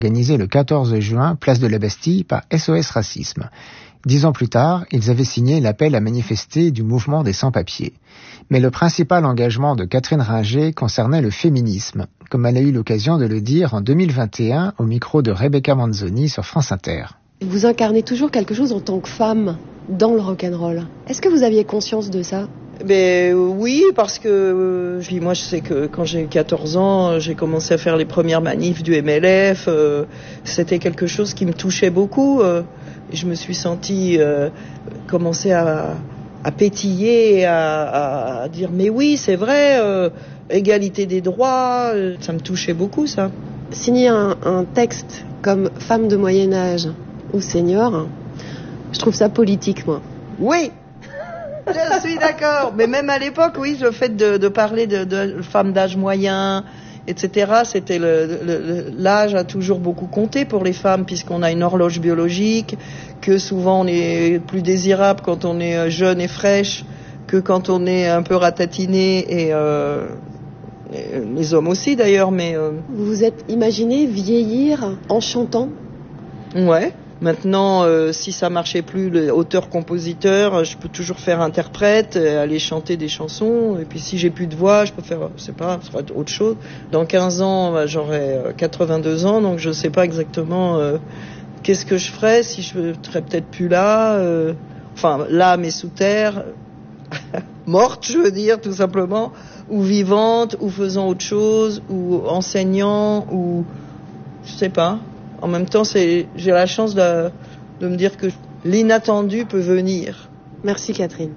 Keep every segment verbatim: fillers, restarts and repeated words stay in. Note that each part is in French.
organisé le quatorze juin, place de la Bastille, par S O S Racisme. Dix ans plus tard, ils avaient signé l'appel à manifester du mouvement des sans-papiers. Mais le principal engagement de Catherine Ringer concernait le féminisme, comme elle a eu l'occasion de le dire en deux mille vingt et un au micro de Rebecca Manzoni sur France Inter. Vous incarnez toujours quelque chose en tant que femme dans le rock'n'roll. Est-ce que vous aviez conscience de ça ? Ben oui, parce que euh, puis moi je sais que quand j'ai quatorze ans, j'ai commencé à faire les premières manifs du M L F. Euh, c'était quelque chose qui me touchait beaucoup. Euh, je me suis sentie euh, commencer à, à pétiller, à, à dire mais oui c'est vrai, euh, égalité des droits. Euh, ça me touchait beaucoup ça. Signer un, un texte comme femme de Moyen Âge ou senior, je trouve ça politique moi. Oui. Je suis d'accord, mais même à l'époque, oui, le fait de, de parler de, de femmes d'âge moyen, et cetera, c'était le, le, l'âge a toujours beaucoup compté pour les femmes, puisqu'on a une horloge biologique, que souvent on est plus désirable quand on est jeune et fraîche que quand on est un peu ratatiné, et, euh, et les hommes aussi d'ailleurs, mais... Euh... Vous vous êtes imaginé vieillir en chantant ? Ouais. Maintenant, euh, si ça marchait plus, le auteur-compositeur, je peux toujours faire interprète, aller chanter des chansons. Et puis si j'ai plus de voix, je peux faire, je sais pas, ça va être autre chose. Dans quinze ans, bah, j'aurai quatre-vingt-deux ans, donc je sais pas exactement euh, qu'est-ce que je ferais si je serais peut-être plus là. Euh, enfin, là, mais sous terre, morte, je veux dire, tout simplement, ou vivante, ou faisant autre chose, ou enseignant, ou je sais pas. En même temps, c'est, j'ai la chance de, de me dire que l'inattendu peut venir. Merci Catherine.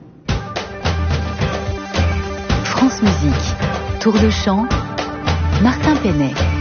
France Musique, Tour de chant, Martin Penet.